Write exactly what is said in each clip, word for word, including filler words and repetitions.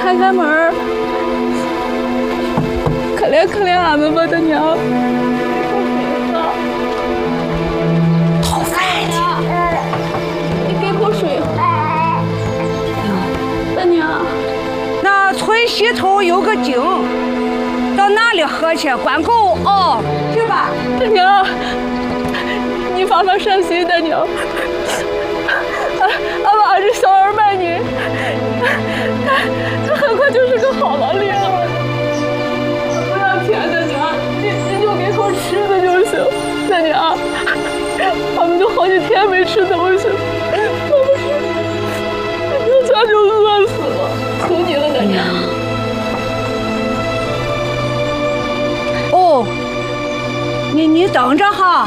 开开门儿，可怜可怜俺们吧，大娘。 讨饭去！ 你给口水。大娘， 那村西头有个井，到那里喝去，管够哦，去吧。 大娘，你发发善心，大娘。俺俺娃是小儿卖女，他他很快就是个好郎令了。不要钱，大娘，你你就给口吃的就行。大娘，我们都好几天没吃东西了，我们是这家就饿死了，求你了，大娘。 哦，你你等着哈。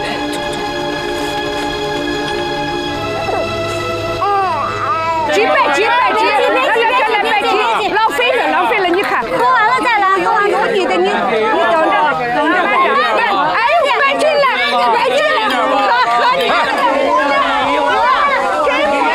几百几百几，来来来来来几，浪费了浪费了，你看， 喝完了再来，喝完有你的你你等着等着，哎呦，快进来，快进来，老喝你的，真回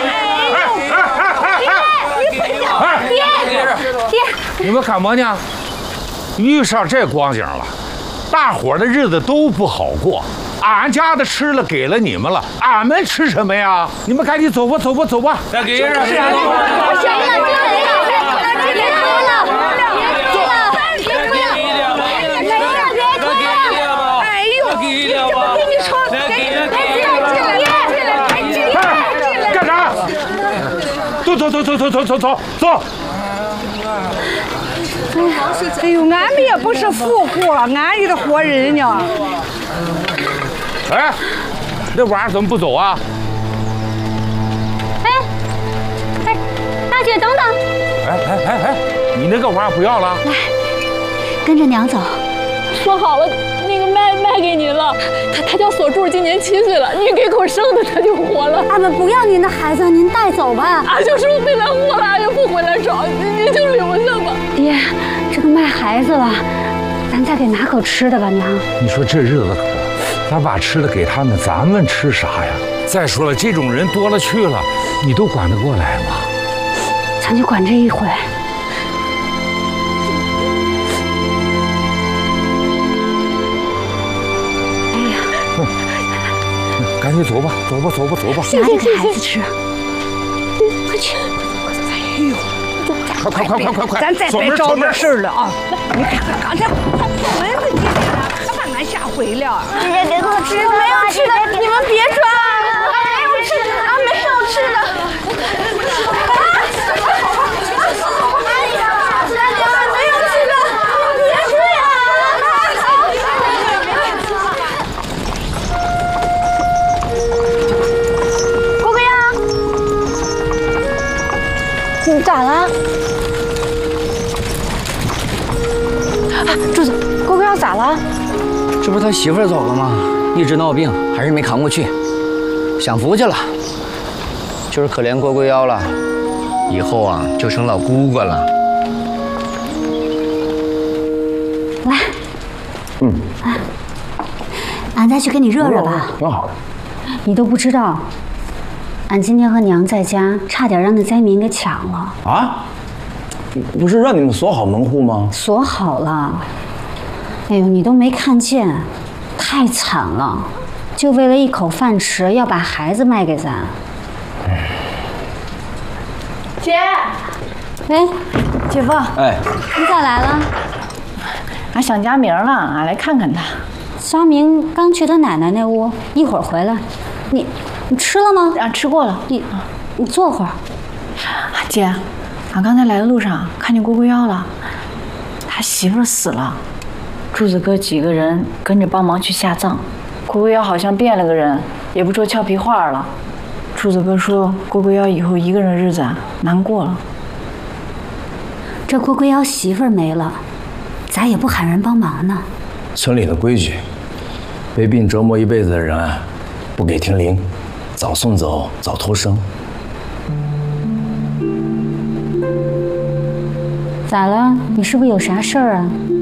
来，哎呦， 爹爹， 你们干嘛呢？遇上这光景了，大伙儿的日子都不好过。俺家的吃了给了你们了，俺们吃什么呀？你们赶紧走吧，走吧，走吧。 再给人。是啊。 行了，行了，别喝了，别喝了，别喝了，没了，别喝了。 哎呦，这不给你说，给你来进来，进来，进来，进来， 干啥？走走走走走走走走走。 哎呦，俺们也不是富户，俺也得活人呢。 哎，那娃怎么不走啊？ 哎，哎，大姐，等等！ 哎哎哎哎，你那个娃不要了？ 来，跟着娘走。 说好了，那个卖卖给您了。他他叫锁柱，今年七岁了，你给口生的他就活了。 俺们不要您的孩子，您带走吧。 俺就说回来活了，俺也不回来找，您就留下吧。 爹，这都卖孩子了，咱再给拿口吃的吧，娘。 你说这日子可，咱把吃的给他们，咱们吃啥呀？再说了，这种人多了去了，你都管得过来吗？ 咱就管这一回。哎呀， 嗯，赶紧走吧，走吧，走吧，走吧。 拿着给孩子吃。 快去！哎呦， 快快快快快快！ 咱再别找这事儿了啊！你看看刚才他出门子进来了，可把俺吓毁了。 姐姐别给我吃，没有吃的，你们别抓！俺没有吃的，俺没有吃的。哎呀，俺没有吃的，别吃呀！郭哥呀，你咋了？柱子，郭哥要咋了？ 这不是他媳妇儿走了吗？一直闹病，还是没扛过去，享福去了。就是可怜郭龟妖了，以后啊就成老姑姑了。 来， 嗯， 啊，俺再去给你热热吧。 挺好的。 你都不知道，俺今天和娘在家，差点让那灾民给抢了。 啊？不是让你们锁好门户吗？ 锁好了。哎呦，你都没看见，太惨了！就为了一口饭吃，要把孩子卖给咱。 姐， 喂，姐夫， 哎， 你咋来了？ 俺想佳明了，俺来看看他。 佳明刚去他奶奶那屋，一会儿回来。你，你吃了吗？ 俺吃过了。 你，你坐会儿。 姐，俺刚才来的路上看见郭龟妖了，他媳妇儿死了，柱子哥几个人跟着帮忙去下葬。郭龟妖好像变了个人，也不说俏皮话了。柱子哥说郭龟妖以后一个人日子啊难过了。 这郭龟妖媳妇儿没了，咱也不喊人帮忙呢。 村里的规矩，被病折磨一辈子的人啊，不给停灵，早送走，早脱生。 咋了？你是不是有啥事儿啊？